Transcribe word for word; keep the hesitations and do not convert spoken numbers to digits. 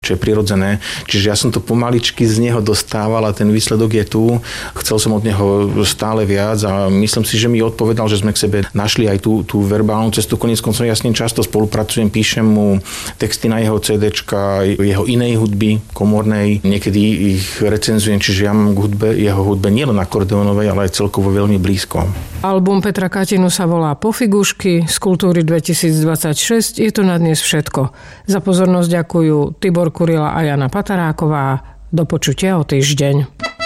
čo je prirodzené. Čiže ja som to pomaličky z neho dostával a ten výsledok je tu. Chcel som od neho stále viac a myslím si, že mi odpovedal, že sme k sebe našli aj tú, tú verbálnu cestu. Koniec koncov ja s ním často spolupracujem, píšem mu texty na jeho cédečka, jeho inej hudby, komornej. Niekedy ich recenzujem, čiže ja mám k hudbe, jeho hudbe nielen akordeónovej, ale aj celkovo veľmi blízko. Album Petra Katinu sa volá Po figušky z Kultúry dvetisícdvadsaťšesť. Je to na dnes všetko. Za pozornosť ďakujú Tibor Kurila a Jana Pataráková. Do počutia o týždeň.